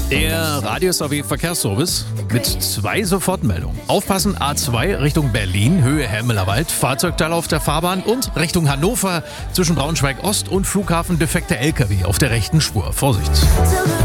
Der Radio-SAW-Verkehrsservice mit 2 Sofortmeldungen. Aufpassen, A2 Richtung Berlin, Höhe Helmelerwald, Fahrzeugteil auf der Fahrbahn und Richtung Hannover zwischen Braunschweig Ost und Flughafen defekter LKW auf der rechten Spur. Vorsicht!